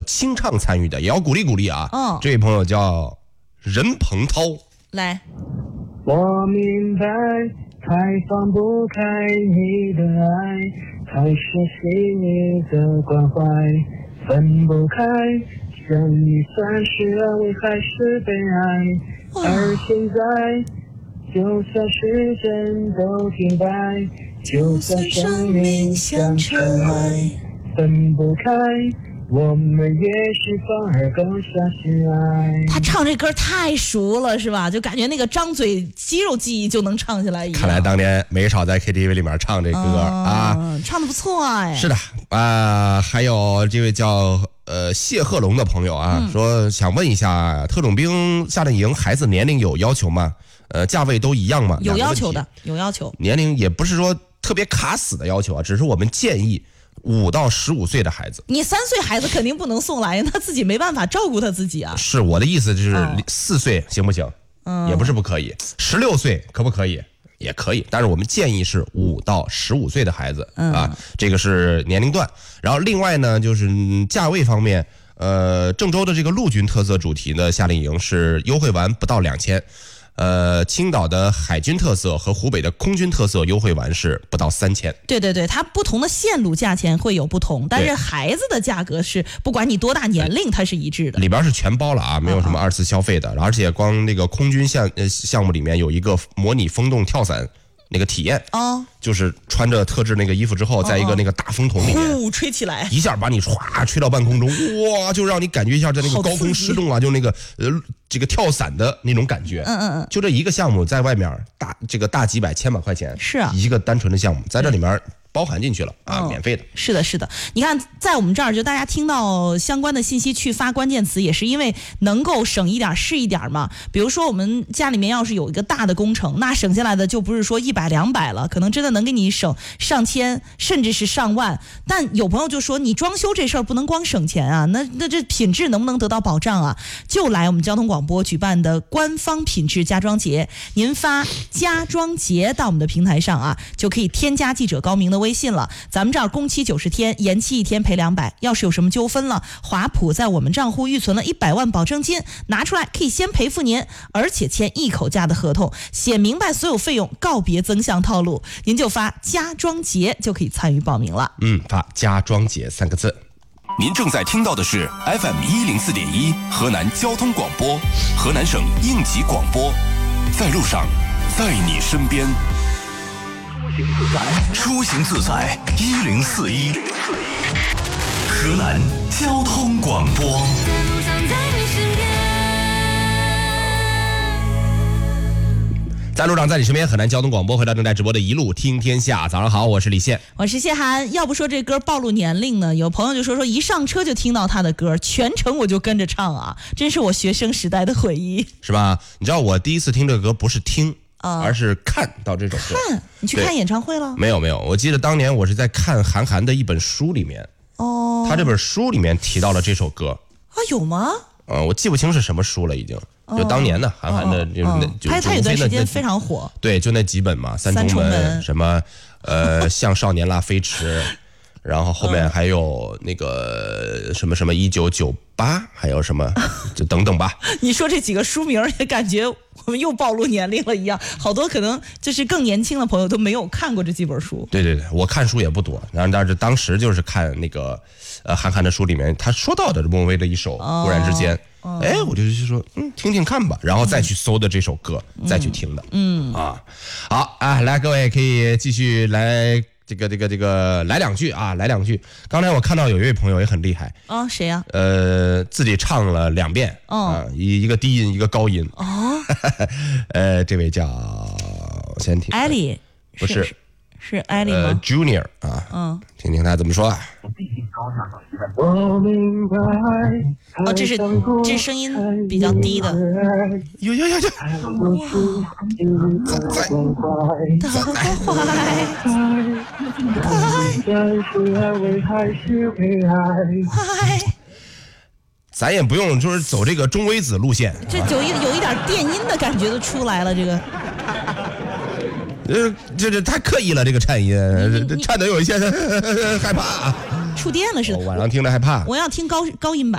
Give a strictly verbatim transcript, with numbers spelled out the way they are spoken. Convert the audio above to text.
清唱参与的，也要鼓励鼓励啊。 嗯， 这位朋友叫任鹏涛， 来。 我明白，太放不开你的爱，太熟悉你的关怀，分不开，想你算是安慰还是悲哀？而现在，就算时间都停摆，就算生命像尘埃，分不开。我们也许反而更相信爱。 他唱这歌太熟了，是吧？就感觉那个张嘴肌肉记忆就能唱下来一样。 看来当年没少在 K T V 里面唱这歌、嗯、啊， 唱得不错哎。 是的啊、呃，还有这位叫呃谢鹤龙的朋友啊、嗯，说想问一下，特种兵夏令营孩子年龄有要求吗？呃，价位都一样吗？ 有要求的，有要求。 年龄也不是说特别卡死的要求啊，只是我们建议。五到十五岁的孩子， 你三岁孩子肯定不能送来，他自己没办法照顾他自己啊。 是我的意思，就是四岁行不行？嗯，也不是不可以。十六岁可不可以？也可以，但是我们建议是五到十五岁的孩子、嗯、啊，这个是年龄段。然后另外呢，就是价位方面，呃，郑州的这个陆军特色主题的夏令营是优惠完不到两千。呃，青岛的海军特色和湖北的空军特色优惠完是不到三千。 对对对，它不同的线路价钱会有不同，但是孩子的价格是不管你多大年龄，它是一致的。 里边是全包了啊，没有什么二次消费的，而且光那个空军项呃项目里面有一个模拟风洞跳伞。那个体验哦，就是穿着特制那个衣服之后，在一个那个大风筒里面， 呼吹起来， 一下把你唰吹到半空中，哇，就让你感觉一下在那个高空失重啊，就那个呃这个跳伞的那种感觉。嗯嗯嗯，就这一个项目在外面大这个大几百千把块钱， 是啊， 一个单纯的项目，在这里面。包含进去了啊、哦，免费的。 是的，是的。你看，在我们这儿，就大家听到相关的信息去发关键词，也是因为能够省一点是一点嘛。比如说，我们家里面要是有一个大的工程，那省下来的就不是说一百两百了，可能真的能给你省上千，甚至是上万。但有朋友就说，你装修这事儿不能光省钱啊，那那这品质能不能得到保障啊？就来我们交通广播举办的官方品质家装节，您发家装节到我们的平台上啊，就可以添加记者高明的微信了。咱们这儿工期九十天，延期一天赔两百。要是有什么纠纷了，华普在我们账户预存了一百万保证金，拿出来可以先赔付您，而且签一口价的合同，写明白所有费用，告别增项套路。您就发家装节就可以参与报名了。 嗯，发家装节三个字。 您正在听到的是 F M 一零四点一河南交通广播，河南省应急广播，在路上，在你身边。出行自在一零四一，河南交通广播。 在路上，在你身边，河南交通广播，回到正在直播的一路听天下。早上好，我是李现， 我是谢涵。要不说这歌暴露年龄呢，有朋友就说说一上车就听到他的歌，全程我就跟着唱啊，真是我学生时代的回忆， 是吧？你知道我第一次听这个歌不是听。Uh, 而是看到这首歌。 看，你去看演唱会了？ 没有没有，我记得当年我是在看韩寒的一本书里面，哦、oh. ，他这本书里面提到了这首歌。 啊，有吗？ 嗯，我记不清是什么书了，已经。就当年的韩寒的，就那，就他他有段时间非常火。 对，就那几本嘛，三重门，什么呃，向少年拉飞驰。然后后面还有那个什么什么一九九八，还有什么就等等吧。 你说这几个书名也感觉我们又暴露年龄了一样，好多可能就是更年轻的朋友都没有看过这几本书。对对对，我看书也不多，然后但是当时就是看那个呃韩寒的书里面他说到的莫文蔚的一首《忽然之间》，哦，哎，我就去说嗯听听看吧，然后再去搜的这首歌，嗯，再去听的。嗯啊，好啊，来各位可以继续来。这个这个这个来两句啊，来两句。刚才我看到有一位朋友也很厉害啊，谁呀？ 呃，自己唱了两遍，哦，啊，一一个低音，一个高音。哦，呃，这位叫我先听， 艾莉， 不是， 是艾莉吗？ 呃 ，Junior 啊，嗯，听听他怎么说。 哦，这是这是声音比较低的。 有有有有。 再再快！ 咱也不用就是走这个中微子路线， 这有一有一点电音的感觉都出来了，这个。 呃，这这太刻意了，这个颤音，这颤的有一些害怕， 触电了似的。 晚上听着害怕。 我要听高高音版。